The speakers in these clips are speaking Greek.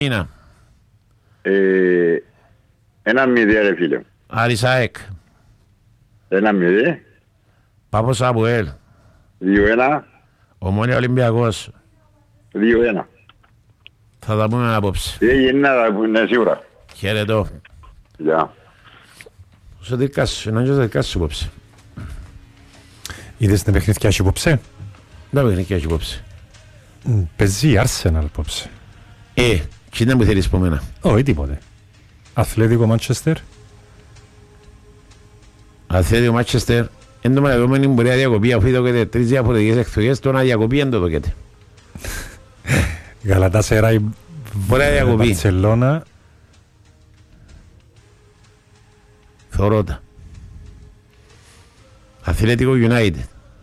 Είναι. 1-0 ρε φίλε. Άρης ΑΕΚ. 1-0. Πάπος Αποέλ. 2-1. Ομόνια Ολυμπιακός. 2-1. Θα τα πούμε απόψε. Είναι να τα πούμε σίγουρα. Χαιρετώ. Γεια. Στο δικά σου, να νιώσω δικά σου απόψε. Είδες την παιχνίδια σου απόψε? Δεν παιχνίδια έχει απόψε. Παίζει η Arsenal απόψε. Και δεν μου θέλεις από μένα. Όχι τίποτε. Αθλέτικο Μάντσεστερ. Αθλέτικο Μάντσεστερ. Εν τω μεταξύ μπορεί να διακοπεί, αφού είδατε 3 διαφορετικές εκθογές, το να διακοπεί εν το δοκέτε. Γαλατάσεραι Μπαρτσελώνα. Θωρότα. Αθλέτικο United.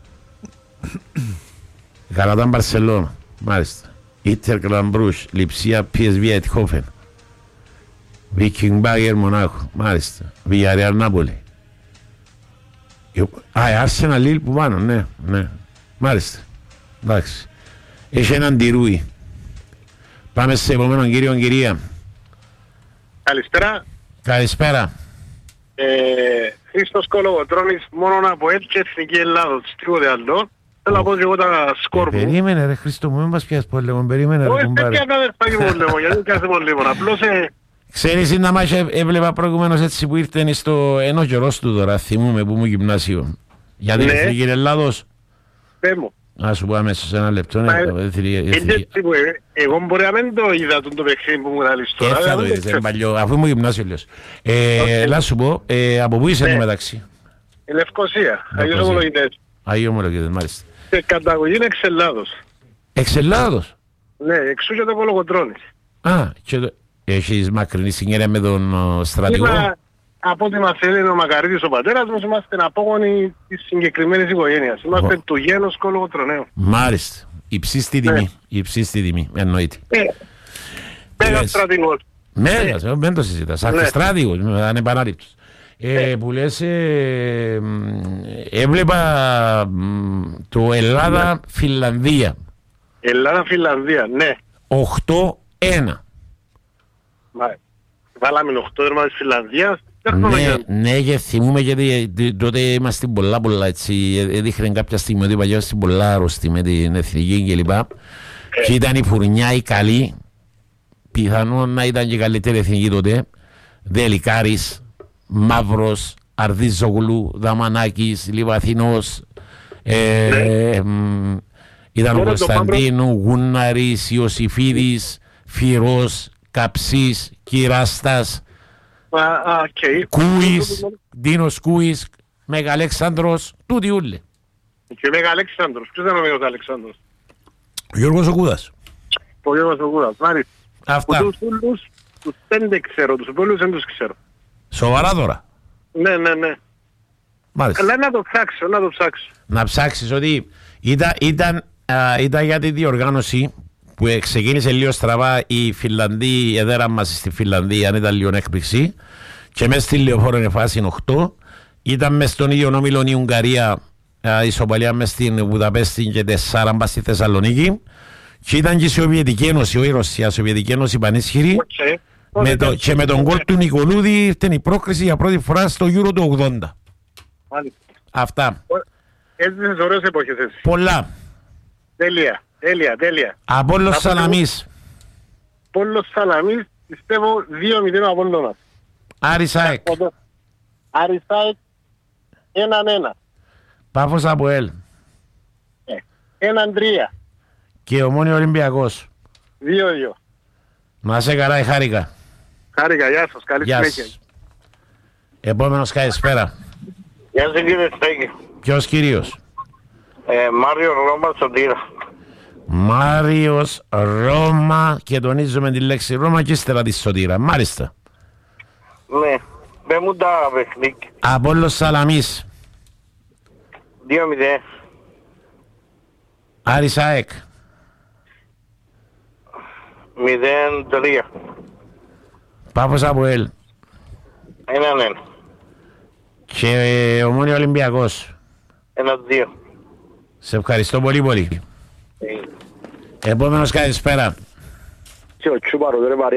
Γαλατά Μπαρσελώνα. Μάλιστα. Ίντερ Κλαμπρούς. Λειψία PSV Eindhoven. Βίκινγκ Μπάγερ Μονάχο. Μάλιστα. Villarreal Νάπολη. Η Arsenal Lille που πάνω. Ναι, ναι. Μάλιστα. Εντάξει. Έχει έναν τυρούι. Πάμε σε επόμενον κύριο κυρία. Καλησπέρα. Καλησπέρα. Χρήστος Κολοκοτρώνης, μόνο από έτσι και Εθνική Ελλάδος, τίποτε άλλο. Θέλω να πω και εγώ τα σκορ μου. Περίμενε ρε Χρήστο μου, μην μας πιάσεις πολύ λίγο, περίμενε ρε Όχι, δεν κουμπάρε. πιάχνω αδερφάκι μου λίγο, γιατί πιάσε πολύ λίγο. Απλώς Ξέρεις να μάχη έβλεπα προηγουμένως έτσι που ήρθε στο ενώ καιρός του τώρα, θυμούμαι που ήμουν γυμνάσιο. Για την Εθνική Ελλάδος. πες μου. Να σου πω αμέσως ένα λεπτό. Εγώ μπορεί να μην το είδα το παιχνίδι που μου λαλείς τώρα. Θα το είδες, είναι παλιό, αφού ήμουν γυμνάσιο λες. Να σου πω, από πού είσαι μεταξύ? Η Λευκοσία, Αγίος Ομολογητές. Αγίος Ομολογητές, μάλιστα. Καταγωγή είναι εξ Ελλάδος. Εξ Ελλάδος? Ναι, εξού και το Κολοκοτρώνης. Και έχεις μακρινή συγγένεια με τον στρατηγό? Από ό,τι μας έλεγε ο Μακαρίτης ο πατέρας μας, είμαστε απόγονοι της συγκεκριμένης οικογένειας. Είμαστε του γένους Κολοκοτρωναίου. Μάλιστα. Υψίστη τιμή. Υψίστη τιμή, εννοείται. Μέγας στρατηγός. Μέγας, δεν το συζητάς. Αρχιστράτηγος, ανεπανάληπτος. Που λες, έβλεπα το Ελλάδα-Φιλανδία. Ελλάδα-Φιλανδία, ναι. 8-1. Βάλαμε 8 τέρμα της Φιλανδίας. Ναι, και θυμούμε γιατί τότε είμαστε πολλά έτσι. Έδειχνε κάποια στιγμή ότι είμαστε πολλά άρρωστοι με την εθνική κλπ. Και ήταν η φουρνιά η καλή. Πιθανόν να ήταν και η καλύτερη εθνική τότε. Δελικάρης, Μαύρος, Αρδίζογλου, Δαμανάκης, Λιβαθινός. Ήταν ο Κωνσταντίνου, Γούναρης, Ιωσήφιδης, Φυρός, Καψής, Κυράστας, Κούης, Ντίνος Κούης, Μεγαλέξανδρος, τούτοι ούλοι. Και Μεγαλέξανδρος, ποιος ήταν ο Μεγαλέξανδρος? Ο Γιώργος ο Κούδας. Ο Γιώργος ο Κούδας, μάλιστα. Αυτά. Τους ούλους, τους 5 ξέρω, τους υπόλοιπους δεν τους ξέρω. Σοβαρά τώρα? Ναι. Μάλιστα. Αλλά να το ψάξω. Να ψάξεις ότι ήταν για τη διοργάνωση που ξεκίνησε λίγο στραβά η Φιλανδία, η έδρα μας στη Φιλανδία, αν ήταν λίγο έκπληξη, και μέσα στη Λεωφόρο φάση 8, ήταν μες στον ίδιο όμιλο η Ουγγαρία, ισοπαλία μες στην Βουδαπέστη και 4 μπας στη Θεσσαλονίκη, και ήταν και η Σοβιετική Ένωση, όχι η Ρωσία, η Σοβιετική Ένωση πανίσχυρη, και με τον γκολ του Νικολούδη ήρθε η πρόκριση για πρώτη φορά στο Euro του 80. Μάλιστα. Αυτά. Έζησες ωραίες εποχές έτσι. Πολλά. Τέλεια. Απόλλως Σαλαμής. Απόλλως Σαλαμής, πιστεύω 2-0 ο Απόλλωνας. Άρης ΑΕΚ. Άρης ΑΕΚ 1-1. Πάφος Αποέλ. 1-3. Και Ομόνια Ολυμπιακός. 2-2. Να είσαι καλά, χάρηκα. Χάρηκα, γεια σας, καλή Γεια συνέχεια. σας. Επόμενος καλησπέρα. Γεια σας κύριε Στέγη. Ποιος κύριος? Μάριο Ρώμα Σωτήρα. Μάριος Ρώμα, και τονίζουμε τη λέξη Ρώμα και ύστερα τη Σωτήρα. Μάλιστα. Ναι, δεν μου τα παιχνίκια. Απόλλως Σαλαμής. 2-0. Άρης ΑΕΚ. 0-3. Πάφος Αποέλ. 1-1. Και Ομόνια Ολυμπιακός. 1-2. Σε ευχαριστώ πολύ. Επόμενος καλησπέρα. και ο Τσούπαρος ρε